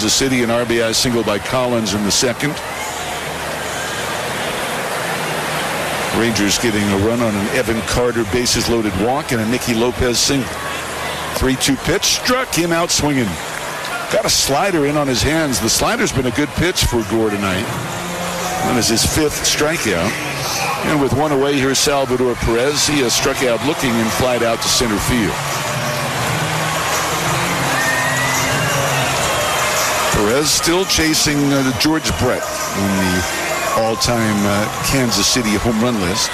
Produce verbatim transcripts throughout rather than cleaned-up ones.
Kansas City, an R B I single by Collins in the second. Rangers getting a run on an Evan Carter bases-loaded walk and a Nicky Lopez single. three two pitch, struck him out swinging. Got a slider in on his hands. The slider's been a good pitch for Gore tonight. That is his fifth strikeout. And with one away, here's Salvador Perez. He has struck out looking and flied out to center field. Perez still chasing uh, George Brett in the all-time uh, Kansas City home run list.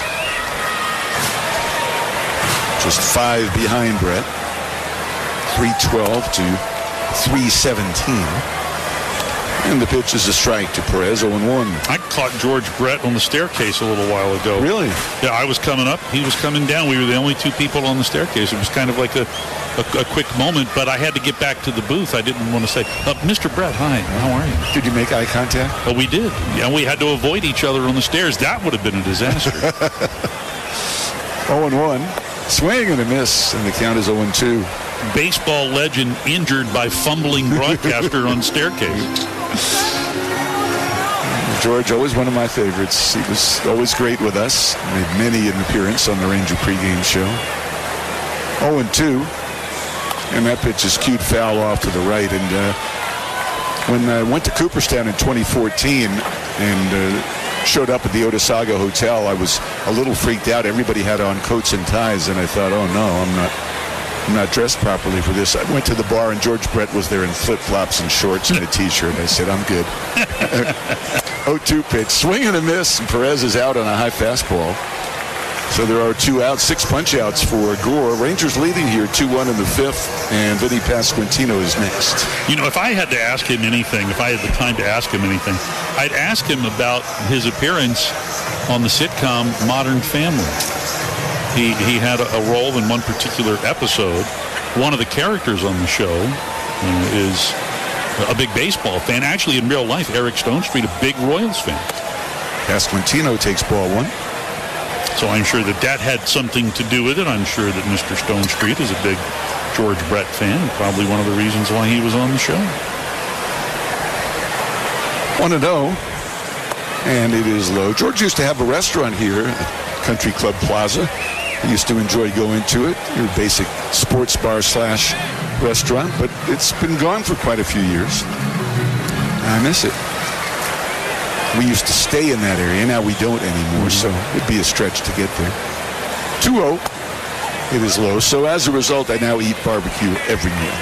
Just five behind Brett. three twelve to three seventeen. And the pitch is a strike to Perez, oh and one. I caught George Brett on the staircase a little while ago. Really? Yeah, I was coming up. He was coming down. We were the only two people on the staircase. It was kind of like a, a, a quick moment, but I had to get back to the booth. I didn't want to say, oh, Mister Brett, hi, how are you? Did you make eye contact? Oh, we did. Yeah, we had to avoid each other on the stairs. That would have been a disaster. oh and one. Swing and a miss, and the count is oh and two. Baseball legend injured by fumbling broadcaster on staircase. George, always one of my favorites. He was always great with us. Made many an appearance on the Ranger pregame show. oh and two. And that pitch is cued foul off to the right. And uh, when I went to Cooperstown in twenty fourteen and uh, showed up at the Otesaga Hotel, I was a little freaked out. Everybody had on coats and ties, and I thought, oh, no, I'm not... I'm not dressed properly for this. I went to the bar, and George Brett was there in flip-flops and shorts and a T-shirt. I said, I'm good. oh two pitch. Swing and a miss, and Perez is out on a high fastball. So there are two outs, six punch-outs for Gore. Rangers leading here two one in the fifth, and Vinny Pasquantino is next. You know, if I had to ask him anything, if I had the time to ask him anything, I'd ask him about his appearance on the sitcom Modern Family. He he had a, a role in one particular episode. One of the characters on the show uh, is a big baseball fan. Actually, in real life, Eric Stonestreet, a big Royals fan. Pasquantino takes ball one. So I'm sure that that had something to do with it. I'm sure that Mister Stonestreet is a big George Brett fan. Probably one of the reasons why he was on the show. one and oh. And it is low. George used to have a restaurant here at Country Club Plaza. I used to enjoy going to it, your basic sports bar slash restaurant, but it's been gone for quite a few years. I miss it. We used to stay in that area. Now we don't anymore, so it'd be a stretch to get there. two oh. It is low, so as a result, I now eat barbecue every meal.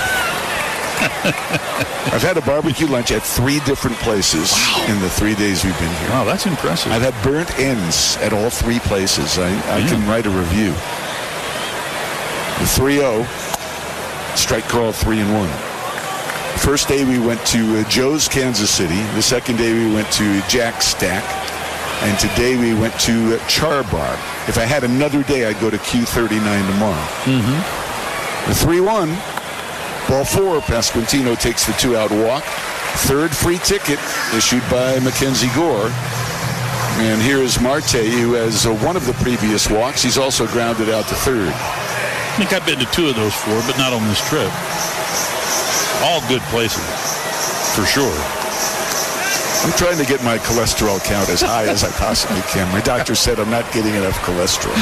I've had a barbecue lunch at three different places wow. in the three days we've been here. Wow, that's impressive. I've had burnt ends at all three places. I, I yeah. can write a review. The three oh, strike call three and one. First day we went to uh, Joe's Kansas City. The second day we went to Jack's Stack. And today we went to uh, Char Bar. If I had another day, I'd go to Q thirty-nine tomorrow. Mm-hmm. The three one. Ball four, Pasquantino takes the two-out walk. Third free ticket issued by Mackenzie Gore. And here is Marte, who has uh, one of the previous walks. He's also grounded out to third. I think I've been to two of those four, but not on this trip. All good places, for sure. I'm trying to get my cholesterol count as high as I possibly can. My doctor said I'm not getting enough cholesterol.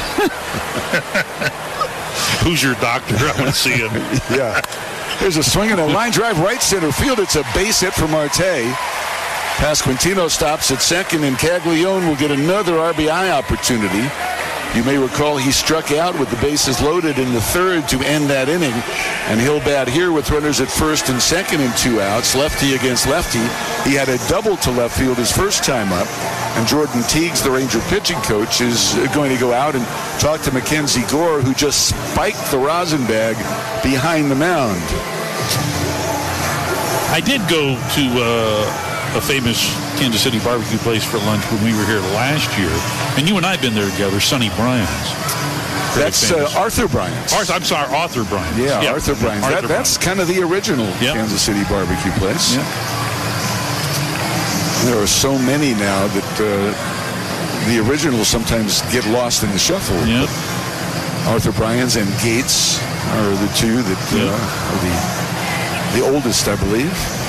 Who's your doctor? I want to see him. Yeah. There's a swing and a line drive right center field. It's a base hit for Marte. Pasquantino stops at second, and Caglione will get another R B I opportunity. You may recall he struck out with the bases loaded in the third to end that inning, and he'll bat here with runners at first and second and two outs, lefty against lefty. He had a double to left field his first time up, and Jordan Teagues, the Ranger pitching coach, is going to go out and talk to Mackenzie Gore, who just spiked the rosin bag behind the mound. I did go to uh, a famous Kansas City barbecue place for lunch when we were here last year, and you and I have been there together, Sonny Bryant's. That's uh, Arthur Bryant's. Arthur, I'm sorry, Arthur Bryant's. Yeah, yeah, Arthur Bryant's. Arthur that, that's kind of the original yep. Kansas City barbecue place. Yep. There are so many now that uh, the originals sometimes get lost in the shuffle. Yep. Arthur Bryant's and Gates are the two that uh, yep. are the, the oldest, I believe.